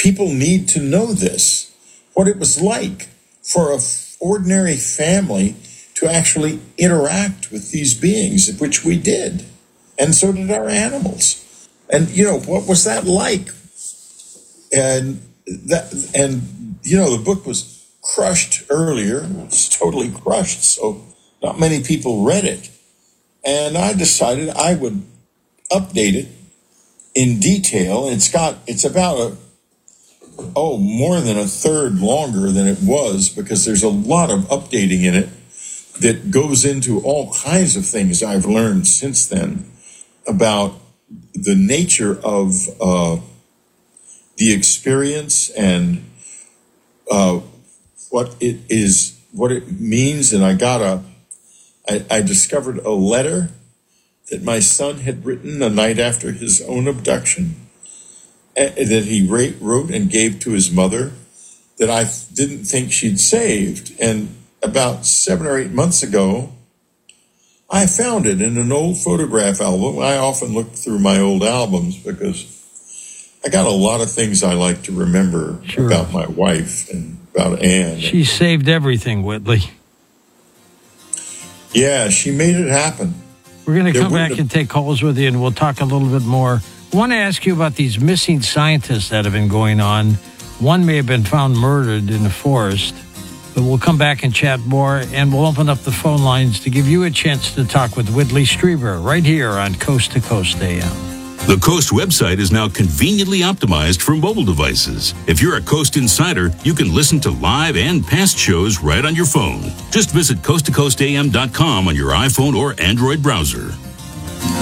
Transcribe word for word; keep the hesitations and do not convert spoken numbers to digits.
people need to know this, what it was like for an ordinary family to actually interact with these beings, which we did. And so did our animals. And, you know, what was that like? And that, and, you know, the book was crushed earlier. It was totally crushed. So not many people read it. And I decided I would update it in detail. It's got, it's about a, oh, more than a third longer than it was, because there's a lot of updating in it that goes into all kinds of things I've learned since then about the nature of uh, the experience and uh, what it is, what it means. And I got a, I, I discovered a letter that my son had written the night after his own abduction, that he wrote and gave to his mother, that I didn't think she'd saved. And about seven or eight months ago, I found it in an old photograph album. I often look through my old albums because I got a lot of things I like to remember sure. about my wife and about Anne. She saved everything, Whitley. Yeah, she made it happen. We're going to come back have... and take calls with you, and we'll talk a little bit more. I want to ask you about these missing scientists that have been going on. One may have been found murdered in the forest, but we'll come back and chat more, and we'll open up the phone lines to give you a chance to talk with Whitley Strieber right here on Coast to Coast A M. The Coast website is now conveniently optimized for mobile devices. If you're a Coast insider, you can listen to live and past shows right on your phone. Just visit coast to coast a m dot com on your iPhone or Android browser.